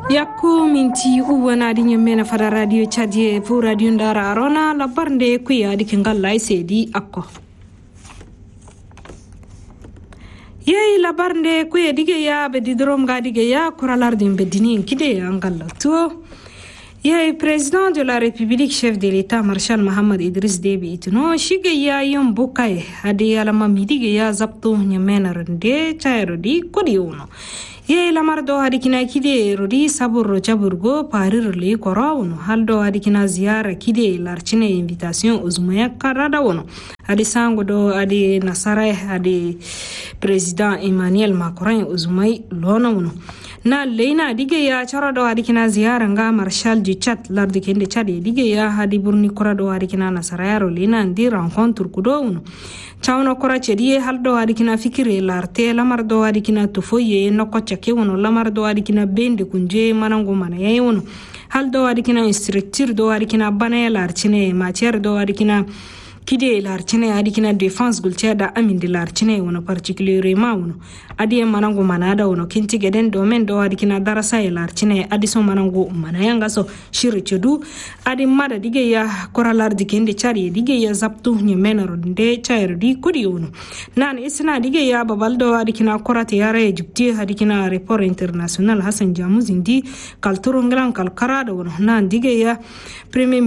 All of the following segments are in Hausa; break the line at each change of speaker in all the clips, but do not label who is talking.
Yakko minti uwana di nyamena fada radio chadie pu radio ndara arona la barnde kuya di kengalla sedi akko. Yey la barnde kuya dige ya be didrom ga dige ya kuralardin bedini kide angalla tuo. Yey président de la République chef de l'État Marshal Mohamed Idriss Déby itno shige ya yom bukay hadi alama midige ya zapto nyamena rende chayro di kodi uno. Ye lamardo hadikina kide rodi saburo jaburgo parirle korawno haldo hadikina ziyara kide larchine invitation uzmaya karada wono hadi sango do hadi nasara hadi president Emmanuel Macron uzmay lona wono na leina dige ya charado hadikina ziyara nga Marshal du Tchad lardi kende Tchad dige ya hadi burni korado hadikina nasara yaro leina ndi rencontre kudo wono chawno kora chediye haldo hadikina fikire larte lamardo hadikina tufoye noko chake wono lamardo hadikina bende kunje manango manaye wono haldo hadikina instructeur do hadikina bana larchine matière do hadikina kide larchine hadikina défense gulchada aminde larchine wono particulièrement wono adi manango manada wono kinti geden domaine do hadikina darasa larchine adiso manango manayanga so shiri chedu adi mada dige ya kora lardi kende chari dige ya zaptu nyemenaro de chair di kudi wono nan isna dige ya babaldo hadikina kora tiyare Egypte hadikina aéroport international Hassan Jamuz indi kalturo nglan kalkarada wono nan dige ya premier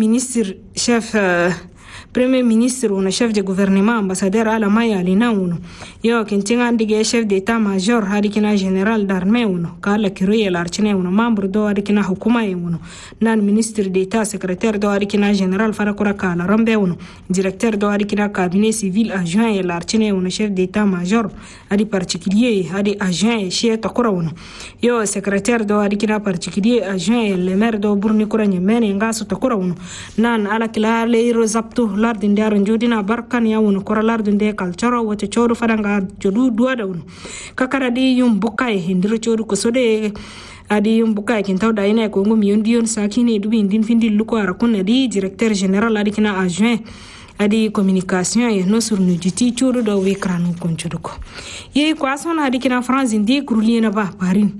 ministre ou chef de gouvernement ambassadeur ala maya lina uno yo kintinga ndige chef d'état major hadikina général d'armée uno kala kiroye larchine uno membre do hadikina hukuma uno nan ministre d'état secrétaire do hadikina général farakura kala rombe uno directeur do hadikina cabinet civil adjoint et larchine uno chef d'état major hadi particulier hadi adjoint et chef takura uno yo secrétaire do hadikina particulier adjoint et le maire do burni kura nyemene ngaso takura uno nan ala kila leiro zaptu lardin de aranjodina barkan ya wono kora lardin de kalcharo wote chodo fadanga jodu duada wono kakara di yum bukay hindiro chodu ko sode adi yum bukay kin tawda ina ko ngum yondiyon sakine dubi ndin findi luko arakun di directeur général adi kina adjoint adi communication et no sur nuditi chodo do we kranu kon chodo ko ye ko asona adi kina France indi kurulina ba parin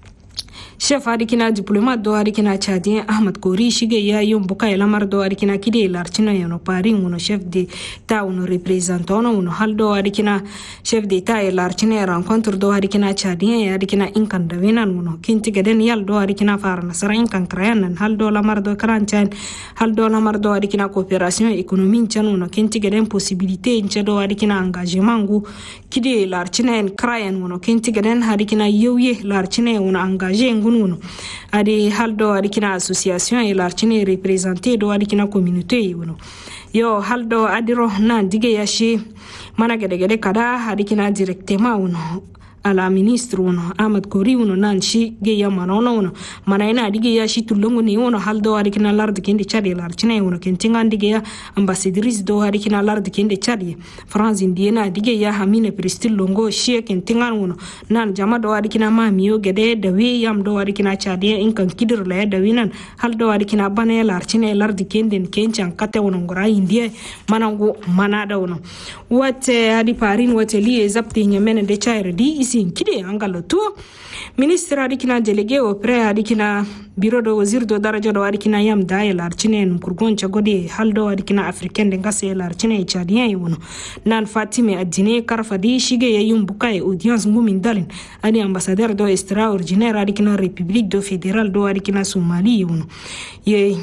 chef hadikina diplomate do hadikina Tchadien Ahmed Kori shige ya yom bukay lamar do hadikina kide larchina yono parin uno chef de ta uno représentant uno haldo hadikina chef de ta larchina rencontre do hadikina Tchadien hadikina inkan dawena uno kinti gaden yal do hadikina farna sara inkan krayan haldo lamar do karanchan haldo lamar do hadikina coopération économique chan uno kinti gaden possibilité inchado hadikina engagement gu kide larchina en krayan uno kinti gaden hadikina yewye larchina uno engagé uno adi haldo adikina association et larchine représenter do adikina communauté uno yo haldo adiro na dige yashi mana gede kada adikina directement uno ala ministre uno Ahmed Kori uno nanshi ge ya manono uno mana ina dige ya shi tulungu ni uno haldo adikina lard kende chadi larchine uno kentinga dige ya ambassadrice do adikina lard kende chadi France indiena dige ya hamine pristil longo shi kentinga uno nan jama do adikina mamiyo gede dawe yam do adikina chadi inkan kidir la dawe nan haldo adikina bane larchine lard kende kenchan kate uno ngora indie manango manada uno wate hadi parin wate li zapti nyamene de chair di kide angalo tu ministre adikina délégué auprès adikina bureau de wazir do daraja do adikina yam daye larchine kurgon chagodi haldo adikina africain de ngase larchine Tchadien wono nan Fatime Adine karfadi shige yum bukay audience ngumin dalin ani ambassadeur do extraordinaire adikina république do fédéral do adikina Somalie wono ye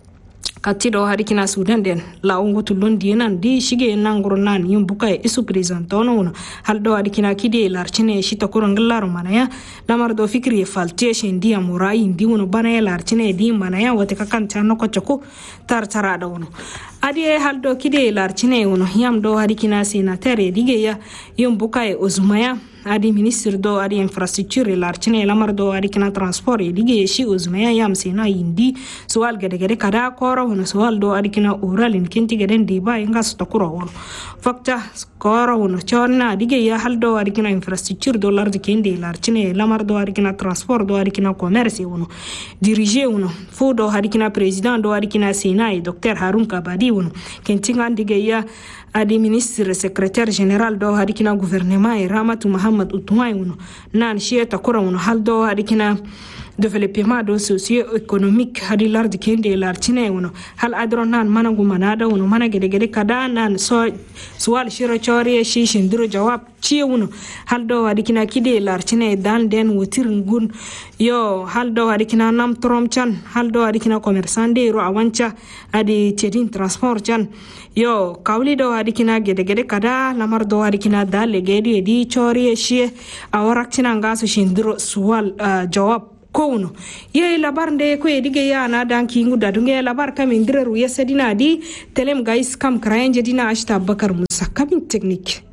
katido hadikina Sudan den la ungutu londi nan di shige nangoro nan yum bukay isu presentono uno haldo hadikina kide larchine shita kurangallaro manaya lamar do fikri falte shendi amurai ndi uno bana larchine di manaya wote kakanta no kochoko tartara da uno adi haldo kide larchine uno yam do hadikina senatere dige ya yum bukay uzmaya adi ministre do adi infrastructure larchine lamar do adikina transport dige shi uzmaya yam sena indi sual gede kada koro wono sual do adikina oralin kinti geden di ba inga stakuro wono fakta koro wono chonna dige ya haldo adikina infrastructure do lardi kende larchine lamar do adikina transport do adikina commerce wono dirige wono fu do adikina president do adikina sena Dr Harun Kabadi wono kinti dige ya adi ministre secrétaire général do hadikina gouvernement Ramatu Mohamed Utumai wono nan shieta kora wono haldo hadikina développement do socio-économique hadi lardi kende lartine wono hal adron nan manangu manada wono mana gede kada nan swal shiro chori shi shindiro jawab ci wono hal do wadi kina kide lartine dan den wotir ngun yo hal do wadi kina nam trom chan hal do wadi kina commerçant de ro awancha adi chetin transport chan yo kawli do wadi kina gede kada lamar do wadi kina dale gedi di chori shi awarak tina ngaso shindiro swal jawab kono ye labar nde ko edige ya na danki nguda dunge labar kam indireru yesedina di telem guys kam krayen jedina ashta bakar musa kabin technique